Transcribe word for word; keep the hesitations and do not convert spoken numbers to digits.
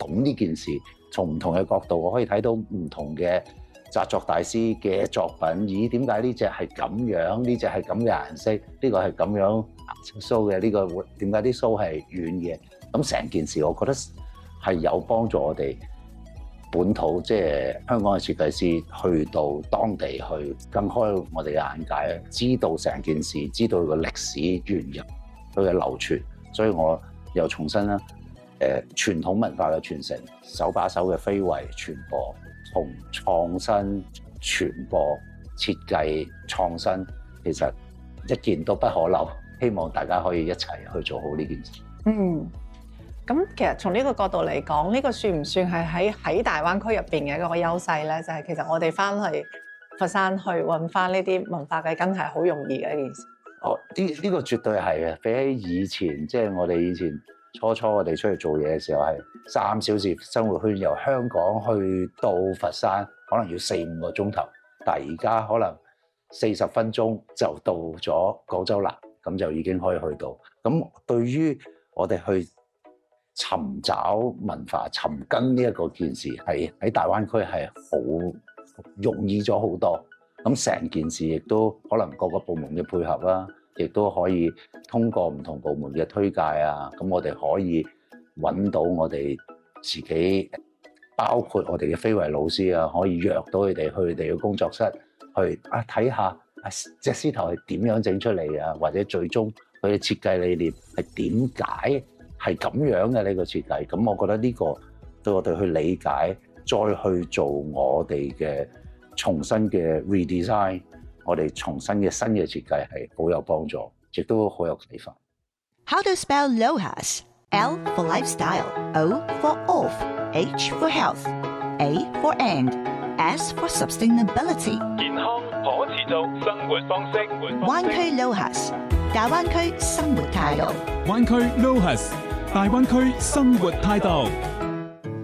懂呢件事，從唔同嘅角度，我可以睇到唔同嘅紮作大師嘅作品。咦？點解呢隻係咁樣？呢隻係咁嘅顏色？呢個係咁樣鬚嘅？呢個點解啲鬚係軟嘅？咁成件事，我覺得係有幫助我哋本土，即係香港嘅設計師去到當地去更開我哋嘅眼界，知道成件事，知道個歷史源入佢嘅流傳。所以我又重新啦，誒傳統文化嘅傳承，手把手嘅非遺傳播，同創新傳播設計創新，其實一件都不可漏。希望大家可以一齊去做好呢件事。 嗯。咁其實從呢個角度嚟講，呢個算唔算係喺喺大灣區入邊嘅一個優勢咧？就係其實我哋翻去佛山去揾翻呢啲文化嘅根係好容易嘅一件事。 哦，呢呢個絕對係嘅，比起以前，即係我哋以前初初我哋出去做嘢嘅時候係三小時生活圈，由香港去到佛山可能要四五個鐘頭，但係而家可能四十分鐘就到咗廣州南，咁就已經可以去到。咁對於我哋去尋找文化、尋根呢一個件事，係喺大灣區係好容易咗好多。咁成件事亦都可能各個部門嘅配合啦，亦都可以通過唔同部門嘅推介啊。咁我哋可以揾到我哋自己，包括我哋嘅非遺老師啊，可以約到佢哋去佢哋嘅工作室去啊睇下啊隻獅頭係點樣整出嚟啊，或者最終佢嘅設計理念係點解係咁樣嘅呢個設計。咁我覺得呢個對我哋去理解，再去做我哋嘅重新嘅 redesign， 我哋重新嘅新嘅設計係好有幫助，亦都好有啟發。 How to spell LOHAS? L for lifestyle, O for off, H for health, A for and, S for sustainability。 健康可持續生活方式。 灣區 LOHAS， 大灣區生活態度。 灣區 LOHAS， 大灣區生活態度。